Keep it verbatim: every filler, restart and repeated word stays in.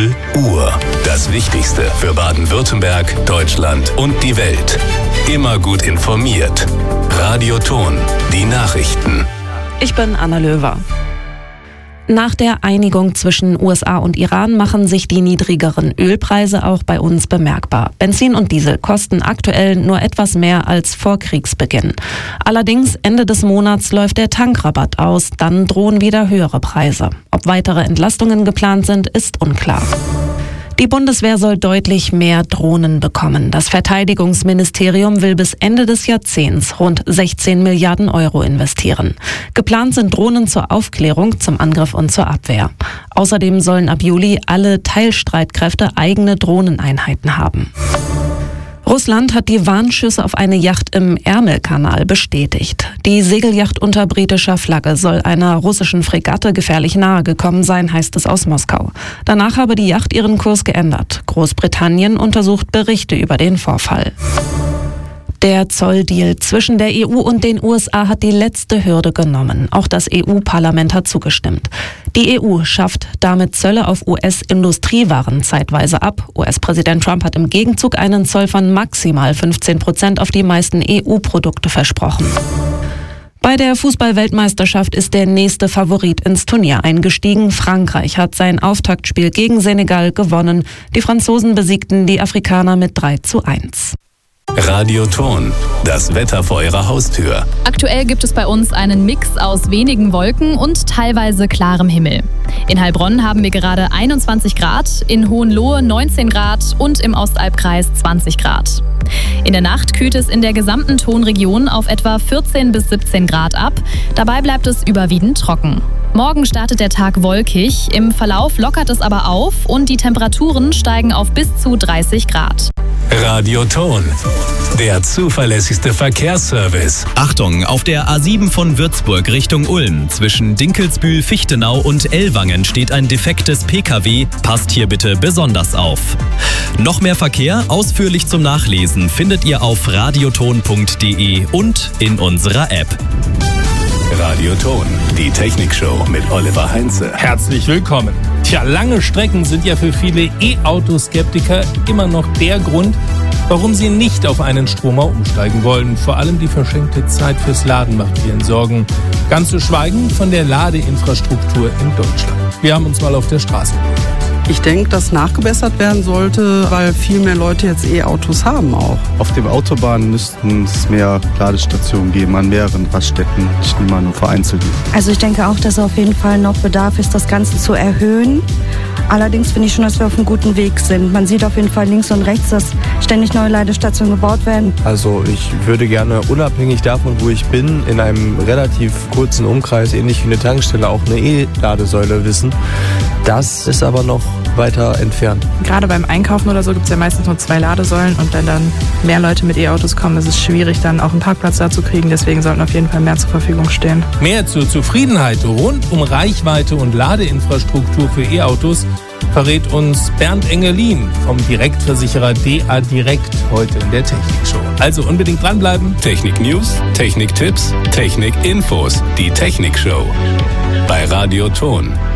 null Uhr. Das Wichtigste für Baden-Württemberg, Deutschland und die Welt. Immer gut informiert. Radioton, die Nachrichten. Ich bin Anna Löwer. Nach der Einigung zwischen U S A und Iran machen sich die niedrigeren Ölpreise auch bei uns bemerkbar. Benzin und Diesel kosten aktuell nur etwas mehr als vor Kriegsbeginn. Allerdings Ende des Monats läuft der Tankrabatt aus, dann drohen wieder höhere Preise. Ob weitere Entlastungen geplant sind, ist unklar. Die Bundeswehr soll deutlich mehr Drohnen bekommen. Das Verteidigungsministerium will bis Ende des Jahrzehnts rund sechzehn Milliarden Euro investieren. Geplant sind Drohnen zur Aufklärung, zum Angriff und zur Abwehr. Außerdem sollen ab Juli alle Teilstreitkräfte eigene Drohneneinheiten haben. Russland hat die Warnschüsse auf eine Yacht im Ärmelkanal bestätigt. Die Segelyacht unter britischer Flagge soll einer russischen Fregatte gefährlich nahe gekommen sein, heißt es aus Moskau. Danach habe die Yacht ihren Kurs geändert. Großbritannien untersucht Berichte über den Vorfall. Der Zolldeal zwischen der E U und den U S A hat die letzte Hürde genommen. Auch das E U-Parlament hat zugestimmt. Die E U schafft damit Zölle auf U S-Industriewaren zeitweise ab. U S-Präsident Trump hat im Gegenzug einen Zoll von maximal fünfzehn Prozent auf die meisten E U-Produkte versprochen. Bei der Fußball-Weltmeisterschaft ist der nächste Favorit ins Turnier eingestiegen. Frankreich hat sein Auftaktspiel gegen Senegal gewonnen. Die Franzosen besiegten die Afrikaner mit drei zu eins. Radioton, das Wetter vor Ihrer Haustür. Aktuell gibt es bei uns einen Mix aus wenigen Wolken und teilweise klarem Himmel. In Heilbronn haben wir gerade einundzwanzig Grad, in Hohenlohe neunzehn Grad und im Ostalbkreis zwanzig Grad. In der Nacht kühlt es in der gesamten Tonregion auf etwa vierzehn bis siebzehn Grad ab. Dabei bleibt es überwiegend trocken. Morgen startet der Tag wolkig, im Verlauf lockert es aber auf und die Temperaturen steigen auf bis zu dreißig Grad. Radioton, der zuverlässigste Verkehrsservice. Achtung, auf der A sieben von Würzburg Richtung Ulm zwischen Dinkelsbühl, Fichtenau und Ellwangen steht ein defektes P K W. Passt hier bitte besonders auf. Noch mehr Verkehr ausführlich zum Nachlesen findet ihr auf radioton punkt de und in unserer App. Radioton, die Technikshow mit Oliver Heinze. Herzlich willkommen. Tja, lange Strecken sind ja für viele E-Auto-Skeptiker immer noch der Grund, warum sie nicht auf einen Stromer umsteigen wollen. Vor allem die verschenkte Zeit fürs Laden macht ihnen Sorgen. Ganz zu schweigen von der Ladeinfrastruktur in Deutschland. Wir haben uns mal auf der Straße umgehört. Ich denke, dass nachgebessert werden sollte, weil viel mehr Leute jetzt E-Autos haben auch. Auf den Autobahnen müssten es mehr Ladestationen geben, an mehreren Raststätten, nicht immer nur vereinzelt. Also ich denke auch, dass auf jeden Fall noch Bedarf ist, das Ganze zu erhöhen. Allerdings finde ich schon, dass wir auf einem guten Weg sind. Man sieht auf jeden Fall links und rechts, dass ständig neue Ladestationen gebaut werden. Also ich würde gerne unabhängig davon, wo ich bin, in einem relativ kurzen Umkreis, ähnlich wie eine Tankstelle, auch eine E-Ladesäule wissen. Das ist aber noch weiter entfernt. Gerade beim Einkaufen oder so gibt es ja meistens nur zwei Ladesäulen und wenn dann mehr Leute mit E-Autos kommen, ist es schwierig, dann auch einen Parkplatz da zu kriegen. Deswegen sollten auf jeden Fall mehr zur Verfügung stehen. Mehr zur Zufriedenheit rund um Reichweite und Ladeinfrastruktur für E-Autos verrät uns Bernd Engelin vom Direktversicherer D A Direkt heute in der Technikshow. Also unbedingt dranbleiben. Technik-News, Technik-Tipps, Technik-Infos, die Technikshow bei Radioton.